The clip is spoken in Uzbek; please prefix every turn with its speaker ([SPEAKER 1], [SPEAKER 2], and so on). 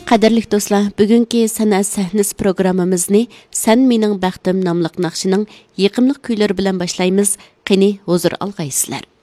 [SPEAKER 1] Qadirlik do'stlar, bugungi san'at sahnasi programmamizni Sen mening baxtim nomli naqshining yiqimli kuylari bilan boshlaymiz. Qani huzur olg'aysizlar.